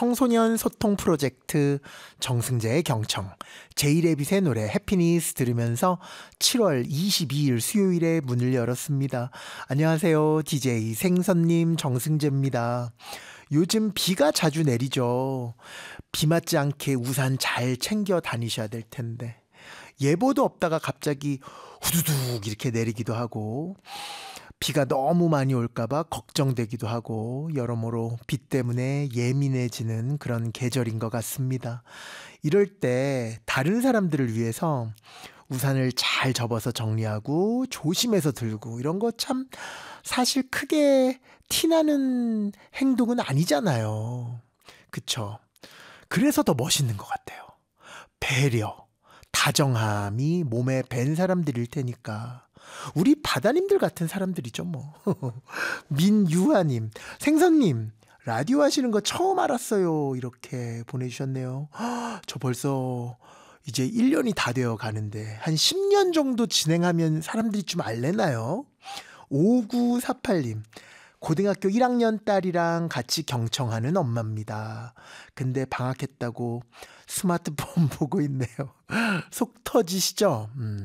청소년 소통 프로젝트 정승재의 경청, 제이레빗의 노래 해피니스 들으면서 7월 22일 수요일에 문을 열었습니다. 안녕하세요. DJ 생선님 정승재입니다. 요즘 비가 자주 내리죠. 비 맞지 않게 우산 잘 챙겨 다니셔야 될 텐데 예보도 없다가 갑자기 후두둑 이렇게 내리기도 하고 비가 너무 많이 올까봐 걱정되기도 하고 여러모로 비 때문에 예민해지는 그런 계절인 것 같습니다. 이럴 때 다른 사람들을 위해서 우산을 잘 접어서 정리하고 조심해서 들고 이런 거 참 사실 크게 티나는 행동은 아니잖아요. 그쵸? 그래서 더 멋있는 것 같아요. 배려, 다정함이 몸에 밴 사람들일 테니까. 우리 바다님들 같은 사람들이죠 뭐. 민유아님, 생선님 라디오 하시는 거 처음 알았어요. 이렇게 보내주셨네요. 저 벌써 이제 1년이 다 되어 가는데 한 10년 정도 진행하면 사람들이 좀 알래나요? 5948님, 고등학교 1학년 딸이랑 같이 경청하는 엄마입니다. 근데 방학했다고 스마트폰 보고 있네요. 속 터지시죠?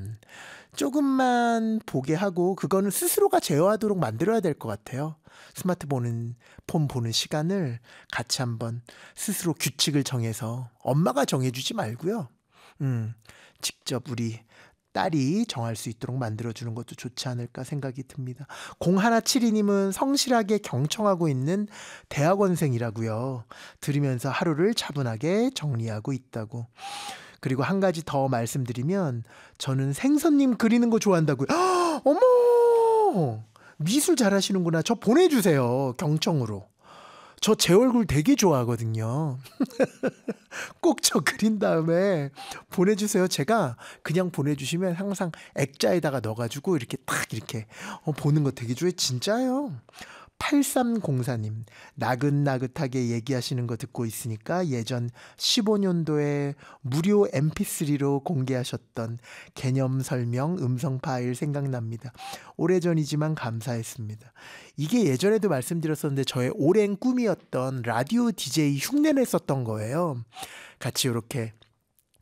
조금만 보게 하고 그거는 스스로가 제어하도록 만들어야 될 것 같아요. 스마트폰 보는 시간을 같이 한번 스스로 규칙을 정해서 엄마가 정해주지 말고요. 직접 우리 딸이 정할 수 있도록 만들어주는 것도 좋지 않을까 생각이 듭니다. 0172님은 성실하게 경청하고 있는 대학원생이라고요. 들으면서 하루를 차분하게 정리하고 있다고. 그리고 한 가지 더 말씀드리면 저는 생선님 그리는 거 좋아한다고요. 어머! 미술 잘하시는구나. 저 보내주세요. 경청으로. 저 제 얼굴 되게 좋아하거든요. 꼭 저 그린 다음에 보내주세요. 제가 그냥 보내주시면 항상 액자에다가 넣어가지고 이렇게 딱 이렇게 보는 거 되게 좋아해. 진짜요. 8304님, 나긋나긋하게 얘기하시는 거 듣고 있으니까 예전 15년도에 무료 mp3로 공개하셨던 개념 설명 음성 파일 생각납니다. 오래전이지만 감사했습니다. 이게 예전에도 말씀드렸었는데 저의 오랜 꿈이었던 라디오 DJ 흉내를 썼던 거예요. 같이 이렇게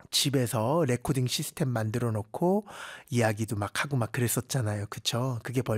집에서 레코딩 시스템 만들어 놓고 이야기도 막 하고 막 그랬었잖아요. 그쵸? 그게